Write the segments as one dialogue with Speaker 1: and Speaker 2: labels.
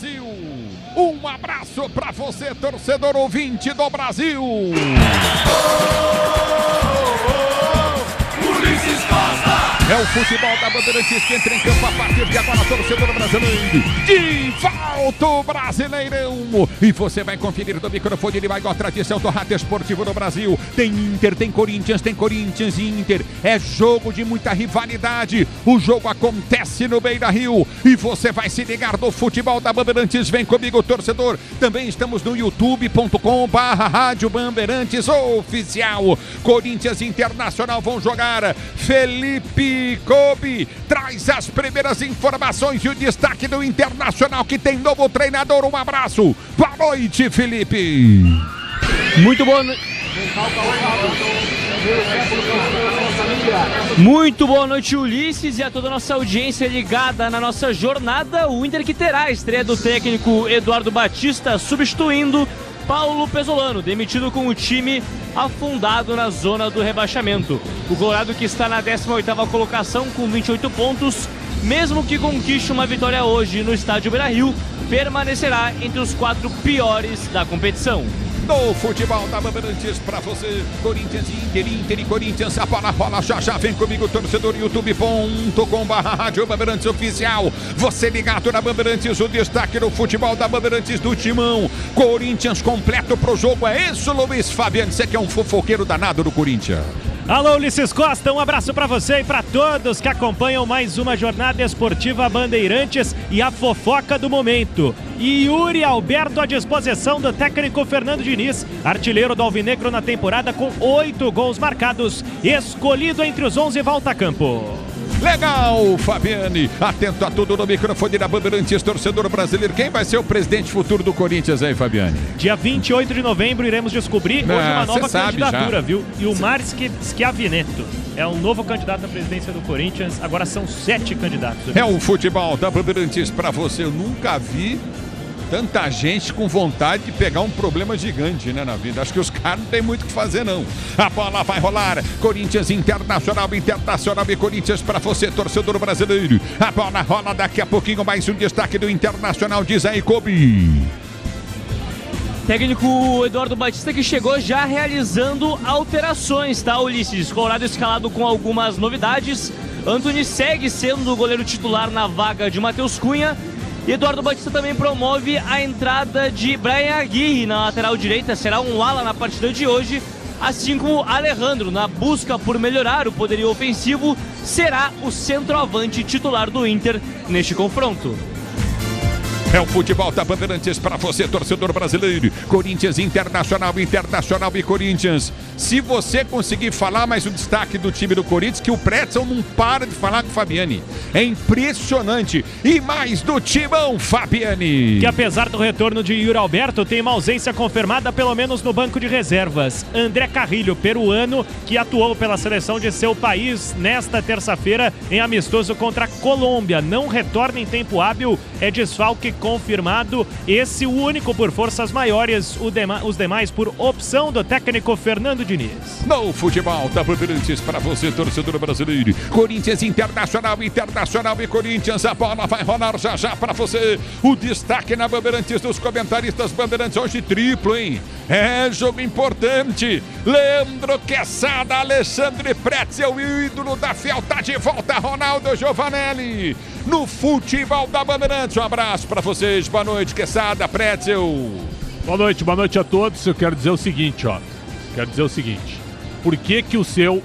Speaker 1: Brasil. Um abraço pra você, torcedor ouvinte do Brasil. Ulisses Costa. É o futebol da Bandeirantes que entra em campo a partir de agora, torcedor brasileiro. De volta o Brasileirão. E você vai conferir do microfone de maior tradição do rádio esportivo no Brasil. Tem Inter, tem Corinthians e Inter. É jogo de muita rivalidade. O jogo acontece no Beira-Rio. E você vai se ligar no futebol da Bandeirantes. Vem comigo, torcedor. Também estamos no youtube.com/Rádio Bandeirantes Oficial. Corinthians e Internacional vão jogar. Felipe Kobe traz as primeiras informações e o destaque do Internacional, que tem novo treinador. Um abraço. Boa noite, Felipe.
Speaker 2: Muito boa noite. Muito boa noite, Ulisses, e a toda a nossa audiência ligada na nossa jornada. O Inter que terá a estreia do técnico Eduardo Batista, substituindo Paulo Pesolano, demitido com o time afundado na zona do rebaixamento. O Colorado, que está na 18ª colocação com 28 pontos, mesmo que conquiste uma vitória hoje no estádio Beira-Rio, permanecerá entre os 4 piores da competição.
Speaker 1: No futebol da Bandeirantes pra você, Corinthians e Inter e Corinthians, a bola rola, já vem comigo, torcedor, youtube.com/Rádio Bandeirantes Oficial. Você ligado na Bandeirantes, o destaque do futebol da Bandeirantes do Timão. Corinthians completo pro jogo, é isso, Luiz Fabiano, você que é um fofoqueiro danado do Corinthians.
Speaker 3: Alô, Ulisses Costa, um abraço para você e para todos que acompanham mais uma jornada esportiva Bandeirantes e a fofoca do momento. E Yuri Alberto à disposição do técnico Fernando Diniz, artilheiro do Alvinegro na temporada com 8 gols marcados, escolhido entre os 11 volta a campo.
Speaker 1: Legal, Fabiane, atento a tudo no microfone da Bandeirantes, torcedor brasileiro. Quem vai ser o presidente futuro do Corinthians aí, Fabiane?
Speaker 3: Dia 28 de novembro iremos descobrir hoje uma nova candidatura, viu? E o Márcio Schiavineto é um novo candidato à presidência do Corinthians. Agora são 7 candidatos.
Speaker 1: É o futebol da Bandeirantes pra você. Eu nunca vi tanta gente com vontade de pegar um problema gigante, né, na vida. Acho que os caras não tem muito o que fazer, não. A bola vai rolar. Corinthians Internacional e Corinthians para você, torcedor brasileiro. A bola rola daqui a pouquinho. Mais um destaque do Internacional, diz aí, Kobe.
Speaker 2: Técnico Eduardo Batista, que chegou já realizando alterações, tá, Ulisses? Colorado escalado com algumas novidades. Anthony segue sendo o goleiro titular na vaga de Matheus Cunha. E Eduardo Batista também promove a entrada de Brian Aguirre na lateral direita. Será um ala na partida de hoje, assim como Alejandro, na busca por melhorar o poderio ofensivo, será o centroavante titular do Inter neste confronto.
Speaker 1: É o futebol da Bandeirantes para você, torcedor brasileiro. Corinthians Internacional e Corinthians. Se você conseguir falar mais um destaque do time do Corinthians, que o Pretzel não para de falar com o Fabiane. É impressionante. E mais do Timão, Fabiane.
Speaker 3: Que apesar do retorno de Yuri Alberto, tem uma ausência confirmada pelo menos no banco de reservas. André Carrilho, peruano, que atuou pela seleção de seu país nesta terça-feira em amistoso contra a Colômbia. Não retorna em tempo hábil, é desfalque confirmado. Esse o único por forças maiores, os demais por opção do técnico Fernando Diniz.
Speaker 1: No futebol da Bandeirantes para você, torcedor brasileiro. Corinthians Internacional e Corinthians. A bola vai rolar já para você. O destaque na Bandeirantes dos comentaristas Bandeirantes hoje triplo, hein? É jogo importante. Leandro Quesada, Alexandre Pretzel, ídolo da Fiel, tá de volta. Ronaldo Giovanelli no futebol da Bandeirantes. Um abraço para vocês. Boa noite, Quesada, Pretzel.
Speaker 4: Boa noite a todos. Eu quero dizer o seguinte, Por que que o seu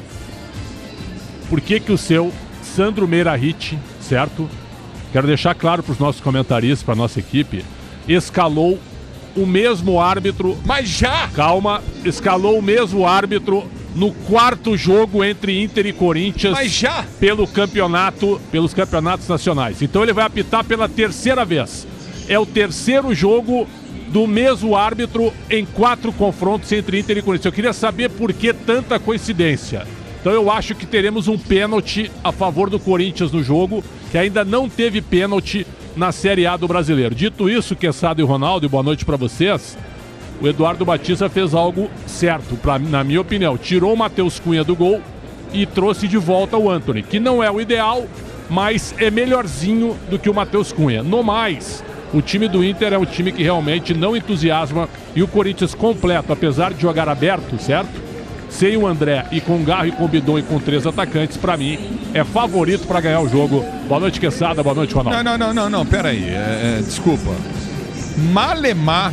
Speaker 4: Sandro Meirahit, certo? Quero deixar claro para os nossos comentaristas, para a nossa equipe, escalou o mesmo árbitro.
Speaker 1: Mas já!
Speaker 4: Calma, escalou o mesmo árbitro no 4º jogo entre Inter e Corinthians.
Speaker 1: Mas já!
Speaker 4: Pelos campeonatos nacionais. Então ele vai apitar pela 3ª vez. É o 3º jogo do mesmo árbitro em 4 confrontos entre Inter e Corinthians. Eu queria saber por que tanta coincidência. Então eu acho que teremos um pênalti a favor do Corinthians no jogo, que ainda não teve pênalti na Série A do Brasileiro. Dito isso, Quesada e Ronaldo, boa noite para vocês. O Eduardo Batista fez algo certo, na minha opinião. Tirou o Matheus Cunha do gol e trouxe de volta o Anthony, que não é o ideal, mas é melhorzinho do que o Matheus Cunha. No mais, O time do Inter é um time que realmente não entusiasma e o Corinthians completo, apesar de jogar aberto, certo? Sem o André e com Garro e com Bidon e com 3 atacantes, pra mim, é favorito pra ganhar o jogo. Boa noite, Quesada. Boa noite, Ronaldo.
Speaker 1: Não, peraí. Desculpa. Malemar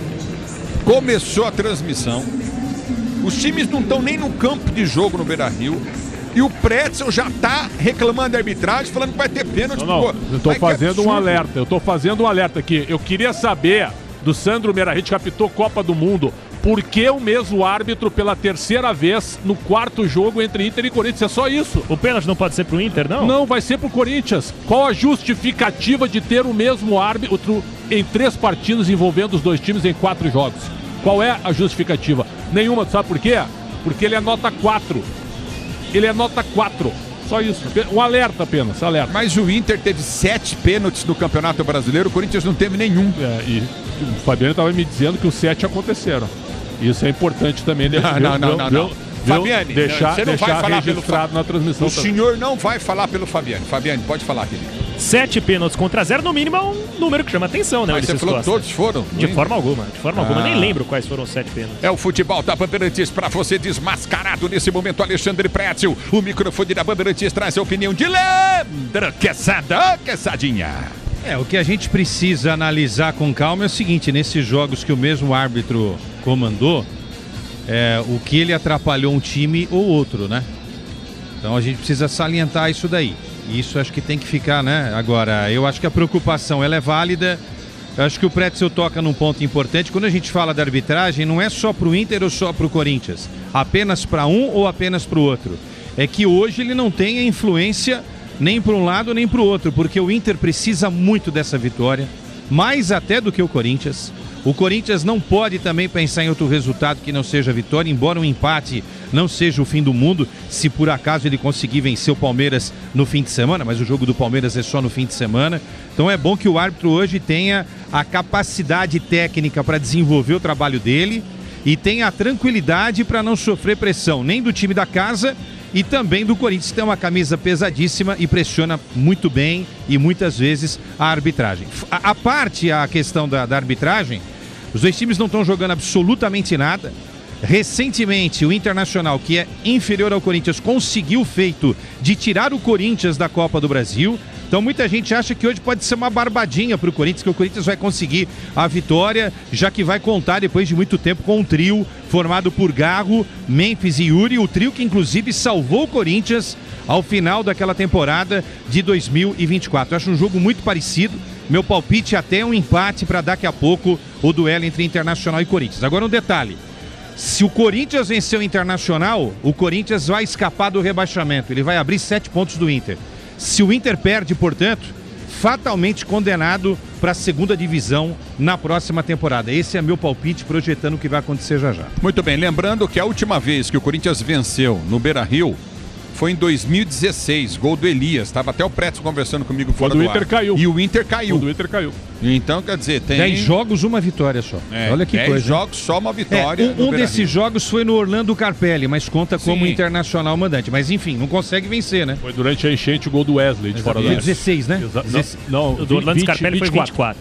Speaker 1: começou a transmissão. Os times não estão nem no campo de jogo no Beira-Rio. E o Pretzel já tá reclamando da arbitragem, falando que vai ter pênalti.
Speaker 4: Não, eu tô fazendo um alerta. Eu tô fazendo um alerta aqui. Eu queria saber do Sandro Meirahit, que apitou Copa do Mundo, por que o mesmo árbitro pela terceira vez no 4º jogo entre Inter e Corinthians? É só isso.
Speaker 3: O pênalti não pode ser pro Inter, não?
Speaker 4: Não, vai ser pro Corinthians. Qual a justificativa de ter o mesmo árbitro em 3 partidas envolvendo os 2 times em 4 jogos? Qual é a justificativa? Nenhuma, sabe por quê? Porque ele é nota 4. Ele é nota 4. Só isso. Um alerta apenas, alerta.
Speaker 1: Mas o Inter teve 7 pênaltis no Campeonato Brasileiro, o Corinthians não teve nenhum.
Speaker 4: E o Fabiano estava me dizendo que os 7 aconteceram. Isso é importante também.
Speaker 1: Não. Fabiane,
Speaker 4: você não vai falar registrado na transmissão.
Speaker 1: O senhor não vai falar pelo Fabiane. Fabiane, pode falar, querido.
Speaker 3: 7 pênaltis contra 0, no mínimo, é um número que chama atenção, né?
Speaker 1: Mas você falou que todos foram?
Speaker 3: De forma alguma. Nem lembro quais foram os 7 pênaltis.
Speaker 1: É o futebol da Bandeirantes para você desmascarado nesse momento, Alexandre Pretzel. O microfone da Bandeirantes traz a opinião de Leandro Quesada. Quesadinha.
Speaker 5: O que a gente precisa analisar com calma é o seguinte: nesses jogos que o mesmo árbitro comandou, o que ele atrapalhou um time ou outro, né? Então a gente precisa salientar isso daí. Isso acho que tem que ficar, né? Agora, eu acho que a preocupação ela é válida. Eu acho que o Pretzel toca num ponto importante. Quando a gente fala da arbitragem, não é só pro Inter ou só pro Corinthians. Apenas para um ou apenas pro outro. É que hoje ele não tem a influência nem para um lado nem para o outro, porque o Inter precisa muito dessa vitória, mais até do que o Corinthians. O Corinthians não pode também pensar em outro resultado que não seja vitória, embora um empate não seja o fim do mundo, se por acaso ele conseguir vencer o Palmeiras no fim de semana, mas o jogo do Palmeiras é só no fim de semana. Então é bom que o árbitro hoje tenha a capacidade técnica para desenvolver o trabalho dele e tenha a tranquilidade para não sofrer pressão nem do time da casa e também do Corinthians, que tem uma camisa pesadíssima e pressiona muito bem e muitas vezes a arbitragem. A parte, a questão da arbitragem, os 2 times não estão jogando absolutamente nada. Recentemente, o Internacional, que é inferior ao Corinthians, conseguiu o feito de tirar o Corinthians da Copa do Brasil. Então muita gente acha que hoje pode ser uma barbadinha para o Corinthians, que o Corinthians vai conseguir a vitória, já que vai contar depois de muito tempo com um trio formado por Garro, Memphis e Yuri, o trio que inclusive salvou o Corinthians ao final daquela temporada de 2024. Eu acho um jogo muito parecido, meu palpite até é um empate para daqui a pouco o duelo entre Internacional e Corinthians. Agora um detalhe: se o Corinthians vencer o Internacional, o Corinthians vai escapar do rebaixamento, ele vai abrir 7 pontos do Inter. Se o Inter perde, portanto, fatalmente condenado para a 2ª divisão na próxima temporada. Esse é meu palpite, projetando o que vai acontecer já já.
Speaker 1: Muito bem, lembrando que a última vez que o Corinthians venceu no Beira-Rio foi em 2016, gol do Elias. Estava até o Pretzel conversando comigo fora do ar.
Speaker 4: Inter caiu.
Speaker 1: E o Inter caiu.
Speaker 4: O Inter caiu.
Speaker 1: Então, quer dizer, tem
Speaker 5: 10 jogos, uma vitória só.
Speaker 1: Olha que 10 coisa. 10 jogos, só uma vitória.
Speaker 5: Um desses jogos foi no Orlando Carpelli, mas conta como Internacional mandante. Mas enfim, não consegue vencer, né?
Speaker 4: Foi durante a enchente o gol do Wesley de fora da área.
Speaker 5: 16, né?
Speaker 3: Não, o do Orlando Carpelli foi 24.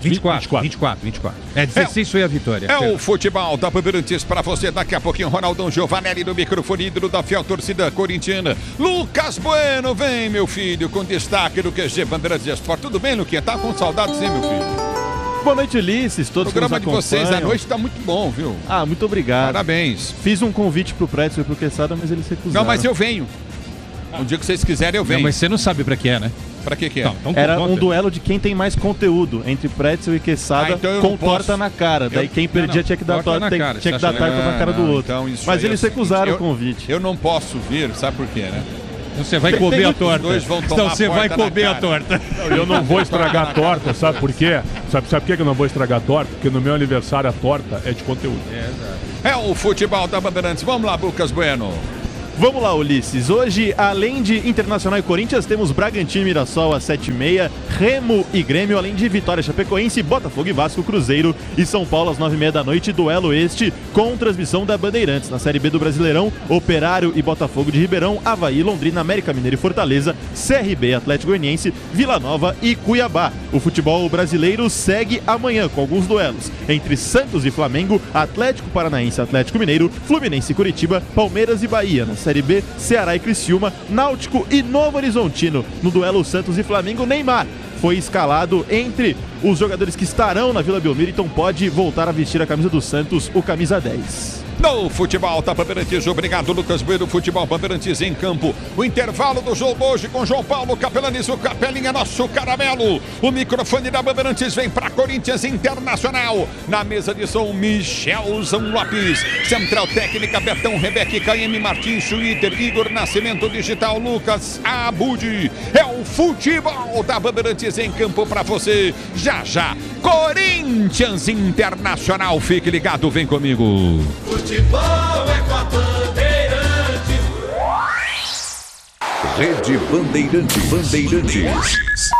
Speaker 5: 24. 16 foi a vitória.
Speaker 1: O futebol da Bandeirantes para você. Daqui a pouquinho, Ronaldão Giovanelli no microfone, ídolo da fiel torcida corintiana. Lucas Bueno, vem, meu filho, com destaque do QG Bandeirantes Esporte. Tudo bem, Luquinha? Tá com saudades, hein, meu filho?
Speaker 6: Boa noite, Ulisses, todos que nos acompanham.
Speaker 1: O programa de vocês à noite tá muito bom, viu?
Speaker 6: Muito obrigado.
Speaker 1: Parabéns.
Speaker 6: Fiz um convite pro Pretzel e pro Quesada, mas eles recusaram.
Speaker 1: Não, mas eu venho. Um dia que vocês quiserem, eu venho.
Speaker 5: Não, mas você não sabe pra que é, né?
Speaker 1: Pra que é?
Speaker 6: Então, era um duelo de quem tem mais conteúdo entre Pretzel e Quesada, então com torta na cara. Daí quem perdia tinha que dar torta na cara do outro. Então, mas eles recusaram o convite.
Speaker 1: Eu não posso vir, sabe por quê, né?
Speaker 5: Você vai comer a torta.
Speaker 1: Então você vai comer a torta.
Speaker 4: Eu não vou estragar a torta, sabe por quê? Sabe por que eu não vou estragar a torta? Porque no meu aniversário a torta é de conteúdo.
Speaker 1: É o futebol da Bandeirantes. Vamos lá, Lucas Bueno.
Speaker 6: Vamos lá, Ulisses. Hoje, além de Internacional e Corinthians, temos Bragantino e Mirassol às 7h30, Remo e Grêmio, além de Vitória, Chapecoense, Botafogo e Vasco, Cruzeiro e São Paulo às 9h30 da noite. Duelo este com transmissão da Bandeirantes. Na Série B do Brasileirão, Operário e Botafogo de Ribeirão, Avaí, Londrina, América Mineiro e Fortaleza, CRB, Atlético Goianiense, Vila Nova e Cuiabá. O futebol brasileiro segue amanhã com alguns duelos entre Santos e Flamengo, Atlético Paranaense, Atlético Mineiro, Fluminense e Curitiba, Palmeiras e Bahia. Na Série B, Ceará e Criciúma, Náutico e Novo Horizontino. No duelo Santos e Flamengo, Neymar foi escalado entre os jogadores que estarão na Vila Belmiro, então pode voltar a vestir a camisa do Santos, o camisa 10.
Speaker 1: No futebol da Bandeirantes, obrigado Lucas Bueno, futebol Bandeirantes em campo. O intervalo do jogo hoje com João Paulo Capelanes, o Capelinha, nosso caramelo. O microfone da Bandeirantes vem para Corinthians Internacional. Na mesa de som, Michelzão Lopes. Central técnica, Betão, Rebeca, KM Martins, Twitter, Igor Nascimento, Digital, Lucas Abudi. É o futebol da Bandeirantes em campo para você. Já, Corinthians Internacional. Fique ligado, vem comigo.
Speaker 7: Futebol é com a Bandeirantes.
Speaker 8: Rede Bandeirantes.